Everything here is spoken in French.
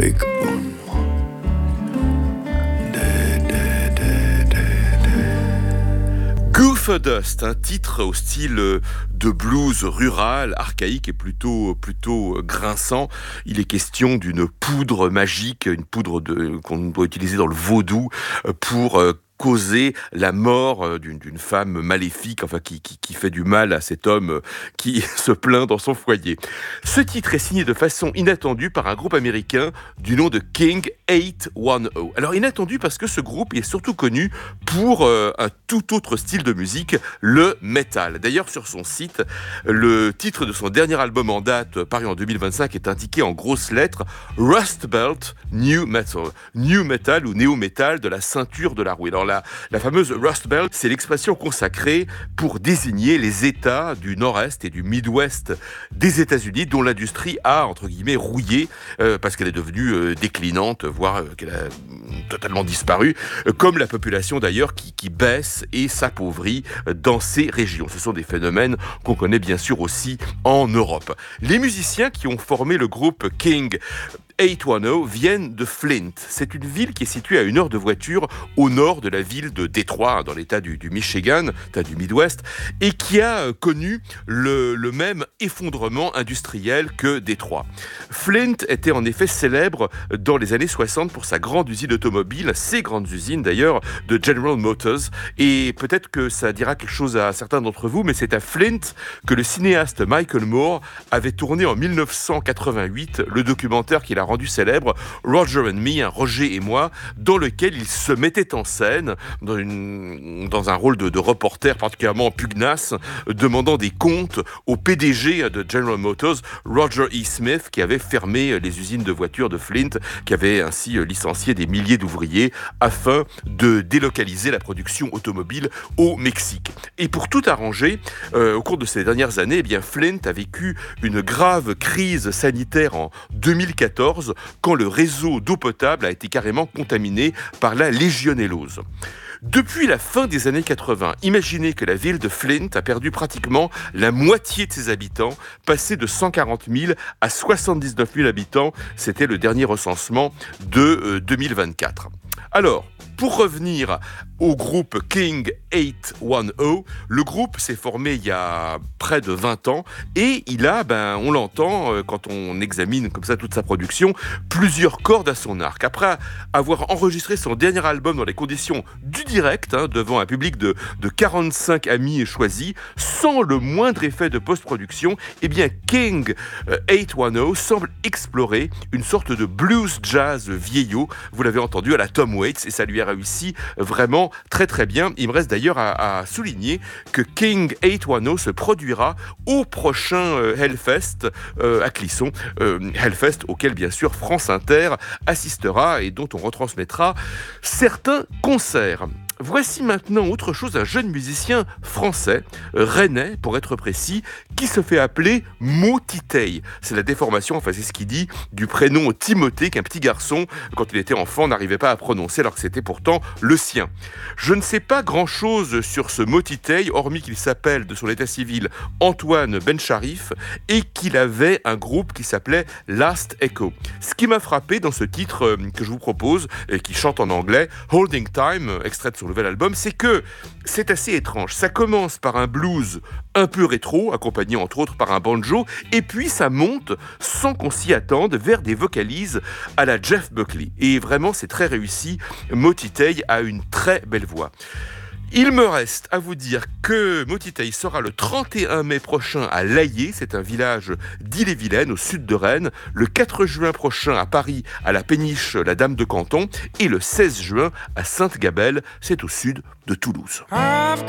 wake. Goofer Dust, un titre au style de blues rural, archaïque et plutôt grinçant. Il est question d'une poudre magique, une poudre qu'on doit utiliser dans le vaudou pour causer la mort d'une femme maléfique, enfin qui fait du mal à cet homme qui se plaint dans son foyer. Ce titre est signé de façon inattendue par un groupe américain du nom de King 810. Alors inattendu parce que ce groupe est surtout connu pour un tout autre style de musique, le metal. D'ailleurs sur son site, le titre de son dernier album en date, paru en 2025, est indiqué en grosses lettres Rust Belt New Metal. New Metal ou néo-metal de la ceinture de la roue. Alors la fameuse Rust Belt, c'est l'expression consacrée pour désigner les États du Nord-Est et du Midwest des États-Unis dont l'industrie a, entre guillemets, rouillé parce qu'elle est devenue déclinante, voire qu'elle a totalement disparu, comme la population d'ailleurs qui baisse et s'appauvrit dans ces régions. Ce sont des phénomènes qu'on connaît bien sûr aussi en Europe. Les musiciens qui ont formé le groupe King 810 viennent de Flint. C'est une ville qui est située à 1 heure de voiture au nord de la ville de Détroit, dans l'état du Michigan, l'état du Midwest, et qui a connu le même effondrement industriel que Détroit. Flint était en effet célèbre dans les années 60 pour sa grande usine automobile, ses grandes usines d'ailleurs, de General Motors, et peut-être que ça dira quelque chose à certains d'entre vous, mais c'est à Flint que le cinéaste Michael Moore avait tourné en 1988 le documentaire qu'il a rendu célèbre, Roger and Me, Roger et moi, dans lequel il se mettait en scène dans un rôle de reporter particulièrement pugnace, demandant des comptes au PDG de General Motors, Roger E. Smith, qui avait fermé les usines de voitures de Flint, qui avait ainsi licencié des milliers d'ouvriers afin de délocaliser la production automobile au Mexique. Et pour tout arranger, au cours de ces dernières années, eh bien, Flint a vécu une grave crise sanitaire en 2014, quand le réseau d'eau potable a été carrément contaminé par la légionellose. Depuis la fin des années 80, imaginez que la ville de Flint a perdu pratiquement la moitié de ses habitants, passé de 140 000 à 79 000 habitants. C'était le dernier recensement de 2024. Alors, pour revenir au groupe King 810, le groupe s'est formé il y a près de 20 ans et il a, on l'entend quand on examine comme ça toute sa production, plusieurs cordes à son arc. Après avoir enregistré son dernier album dans les conditions du direct, devant un public de 45 amis choisis, sans le moindre effet de post-production, eh bien King 810 semble explorer une sorte de blues jazz vieillot. Vous l'avez entendu à la Tom Waits et ça lui a réussi vraiment très très bien. Il me reste d'ailleurs à souligner que King 810 se produira au prochain Hellfest à Clisson. Hellfest auquel bien sûr France Inter assistera et dont on retransmettra certains concerts. Voici maintenant autre chose, un jeune musicien français, rennais pour être précis, qui se fait appeler Motitei. C'est la déformation, enfin c'est ce qu'il dit, du prénom Timothée qu'un petit garçon, quand il était enfant, n'arrivait pas à prononcer alors que c'était pourtant le sien. Je ne sais pas grand-chose sur ce Motitei, hormis qu'il s'appelle de son état civil Antoine Bencharif et qu'il avait un groupe qui s'appelait Last Echo. Ce qui m'a frappé dans ce titre que je vous propose, et qui chante en anglais, Holding Time, extrait de son nouvel album, c'est que c'est assez étrange. Ça commence par un blues un peu rétro, accompagné entre autres par un banjo, et puis ça monte, sans qu'on s'y attende, vers des vocalises à la Jeff Buckley. Et vraiment, c'est très réussi. Motitei a une très belle voix. Il me reste à vous dire que Motitei sera le 31 mai prochain à Laillé, c'est un village d'Ille-et-Vilaine, au sud de Rennes, le 4 juin prochain à Paris, à la péniche La Dame de Canton, et le 16 juin à Sainte-Gabelle, c'est au sud de Toulouse. I've